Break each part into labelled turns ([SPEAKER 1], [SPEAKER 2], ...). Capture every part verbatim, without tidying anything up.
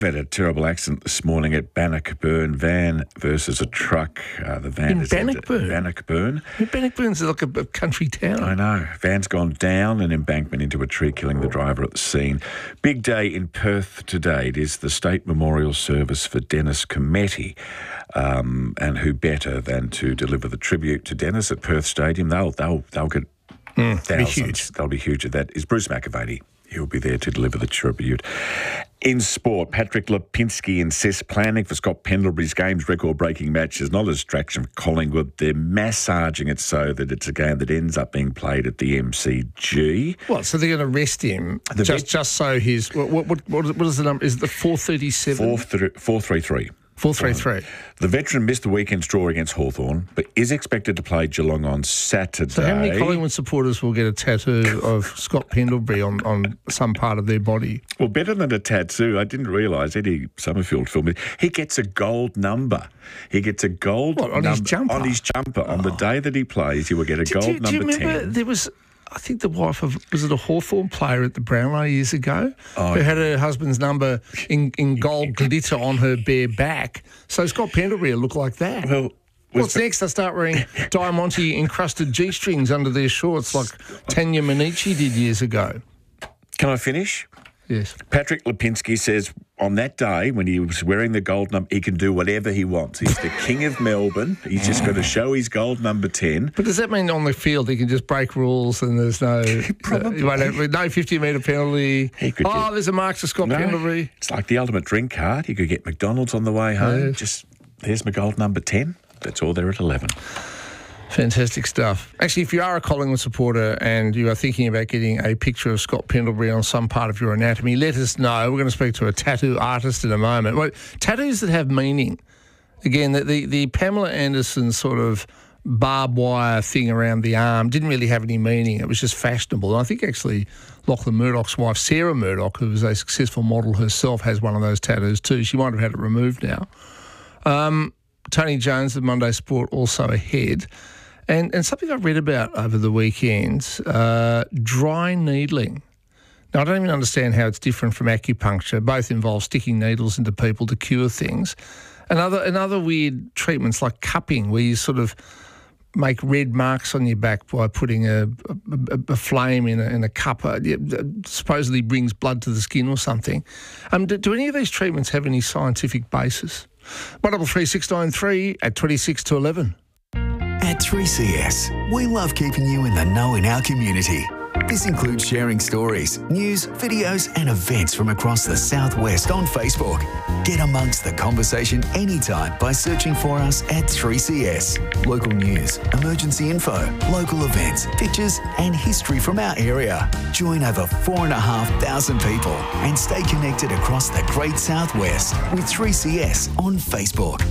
[SPEAKER 1] Had a terrible accident this morning at Bannockburn, van versus a truck. Uh, the van
[SPEAKER 2] In
[SPEAKER 1] is
[SPEAKER 2] Bannockburn?
[SPEAKER 1] Bannockburn.
[SPEAKER 2] Bannockburn's like a, a country town.
[SPEAKER 1] I know. Van's gone down an embankment into a tree, killing the driver at the scene. Big day in Perth today. It is the State Memorial Service for Dennis Cometti. Um, and who better than to deliver the tribute to Dennis at Perth Stadium? They'll they'll they'll get
[SPEAKER 2] Mm,
[SPEAKER 1] thousands.
[SPEAKER 2] be huge.
[SPEAKER 1] They'll be huge at that. Is Bruce McAvaney. He'll be there to deliver the tribute. In sport, Patrick Lipinski insists planning for Scott Pendlebury's games record-breaking match is not a distraction for Collingwood. They're massaging it so that it's a game that ends up being played at the M C G.
[SPEAKER 2] What? So they're going to rest him
[SPEAKER 1] The
[SPEAKER 2] just
[SPEAKER 1] vet-
[SPEAKER 2] just so his what what what, what is the number? Is it the four thirty-seven?
[SPEAKER 1] four three three.
[SPEAKER 2] Four three three.
[SPEAKER 1] The veteran missed the weekend's draw against Hawthorn, but is expected to play Geelong on Saturday.
[SPEAKER 2] So how many Collingwood supporters will get a tattoo of Scott Pendlebury on, on some part of their body?
[SPEAKER 1] Well, better than a tattoo. I didn't realise Eddie Summerfield filmed it. He gets a gold number. He gets a gold
[SPEAKER 2] What, on
[SPEAKER 1] number
[SPEAKER 2] his jumper?
[SPEAKER 1] on his jumper. On the day that he plays, he will get a
[SPEAKER 2] Do,
[SPEAKER 1] gold
[SPEAKER 2] do, do
[SPEAKER 1] number
[SPEAKER 2] you remember
[SPEAKER 1] ten.
[SPEAKER 2] there was, I think the wife of, was it a Hawthorn player at the Brownlow years ago
[SPEAKER 1] Oh,
[SPEAKER 2] who had her husband's number in, in gold glitter on her bare back? So Scott Pendlebury will look like that.
[SPEAKER 1] Well, was
[SPEAKER 2] What's next? They start wearing Diamante encrusted G-strings under their shorts like Tanya Manici did years ago.
[SPEAKER 1] Can I finish?
[SPEAKER 2] Yes.
[SPEAKER 1] Patrick Lipinski says on that day when he was wearing the gold number, he can do whatever he wants. He's the king of Melbourne. He's just got to show his gold number ten.
[SPEAKER 2] But does that mean on the field he can just break rules and there's no
[SPEAKER 1] Probably.
[SPEAKER 2] uh, no fifty metre penalty?
[SPEAKER 1] He could
[SPEAKER 2] oh,
[SPEAKER 1] get-
[SPEAKER 2] there's a mark to Scott
[SPEAKER 1] No,
[SPEAKER 2] Pendlebury.
[SPEAKER 1] it's like the ultimate drink card. You could get McDonald's on the way home.
[SPEAKER 2] Yes.
[SPEAKER 1] Just there's my gold number ten. That's all there at eleven.
[SPEAKER 2] Fantastic stuff. Actually, if you are a Collingwood supporter and you are thinking about getting a picture of Scott Pendlebury on some part of your anatomy, let us know. We're going to speak to a tattoo artist in a moment. Well, tattoos that have meaning. Again, the, the, the Pamela Anderson sort of barbed wire thing around the arm didn't really have any meaning. It was just fashionable. And I think actually Lachlan Murdoch's wife, Sarah Murdoch, who was a successful model herself, has one of those tattoos too. She might have had it removed now. Um, Tony Jones of Monday Sport also ahead. And and something I read about over the weekend, uh, dry needling. Now, I don't even understand how it's different from acupuncture. Both involve sticking needles into people to cure things. And other, and other weird treatments like cupping, where you sort of make red marks on your back by putting a, a, a flame in a, in a cup. Uh, it supposedly brings blood to the skin or something. Um, do, do any of these treatments have any scientific basis? one double three six nine three at twenty-six to eleven.
[SPEAKER 3] At three C S, we love keeping you in the know in our community. This includes sharing stories, news, videos and events from across the Southwest on Facebook. Get amongst the conversation anytime by searching for us at three C S. Local news, emergency info, local events, pictures and history from our area. Join over four and a half thousand people and stay connected across the Great Southwest with three C S on Facebook.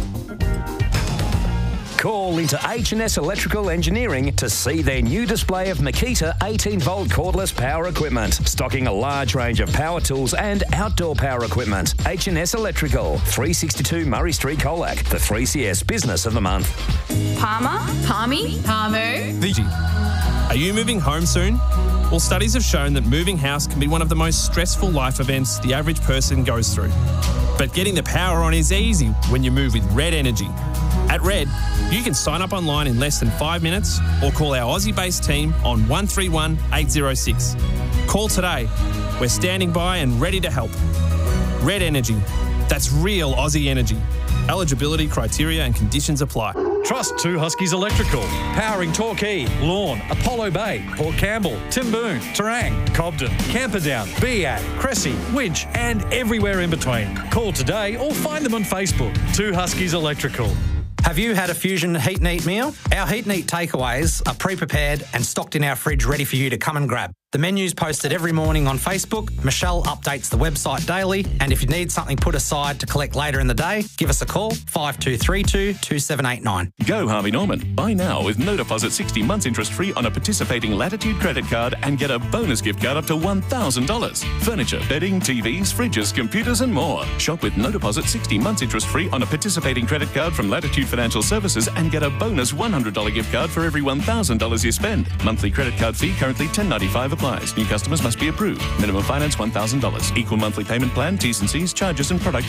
[SPEAKER 4] Call into H and S Electrical Engineering to see their new display of Makita eighteen volt cordless power equipment, stocking a large range of power tools and outdoor power equipment. H and S Electrical, three sixty-two Murray Street, Colac, the three C S Business of the Month.
[SPEAKER 5] Palmer, Palmy, Palmu.
[SPEAKER 6] Vigi, are you moving home soon? Well, studies have shown that moving house can be one of the most stressful life events the average person goes through. But getting the power on is easy when you move with Red Energy. At Red, you can sign up online in less than five minutes or call our Aussie-based team on one three one eight zero six. Call today. We're standing by and ready to help. Red Energy. That's real Aussie energy. Eligibility criteria and conditions apply.
[SPEAKER 7] Trust two Huskies Electrical, powering Torquay, Lorne, Apollo Bay, Port Campbell, Timboon, Terang, Cobden, Camperdown, Beag, Cressy, Winch and everywhere in between. Call today or find them on Facebook. two Huskies Electrical.
[SPEAKER 8] Have you had a Fusion Heat and Eat meal? Our Heat and Eat takeaways are pre-prepared and stocked in our fridge ready for you to come and grab. The menu's posted every morning on Facebook. Michelle updates the website daily. And if you need something put aside to collect later in the day, give us a call, five two three two, two seven eight nine.
[SPEAKER 9] Go Harvey Norman. Buy now with no deposit, sixty months interest free on a participating Latitude credit card and get a bonus gift card up to one thousand dollars. Furniture, bedding, T Vs, fridges, computers and more. Shop with no deposit, sixty months interest free on a participating credit card from Latitude Financial Services and get a bonus one hundred dollars gift card for every one thousand dollars you spend. Monthly credit card fee currently ten ninety-five applies. New customers must be approved. Minimum finance one thousand dollars. Equal monthly payment plan, T's and C's, charges and product